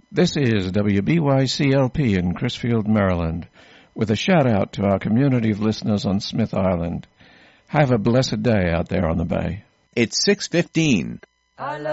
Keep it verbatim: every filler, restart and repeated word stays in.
This is W B Y C L P in Crisfield, Maryland, with a shout-out to our community of listeners on Smith Island. Have a blessed day out there on the bay. It's six fifteen. I love